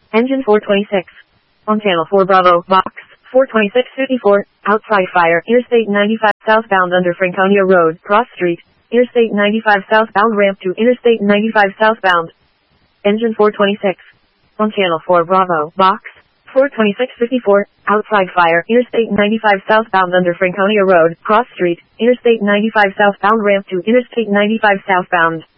Engine 426. On channel 4 Bravo, box 42654, outside fire, Interstate 95 southbound under Franconia Road, cross street, Interstate 95 southbound ramp to Interstate 95 southbound. Engine 426. On channel 4 Bravo, box 42654, outside fire, Interstate 95 southbound under Franconia Road, cross street, Interstate 95 southbound ramp to Interstate 95 southbound.